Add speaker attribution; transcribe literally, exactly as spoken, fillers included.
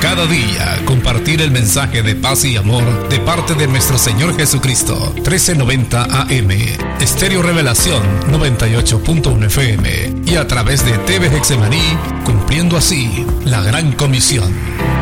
Speaker 1: Cada día compartir el mensaje de paz y amor de parte de nuestro Señor Jesucristo. trece noventa A M, Estéreo Revelación noventa y ocho punto uno F M y a través de T V Hexemaní, cumpliendo así la gran comisión.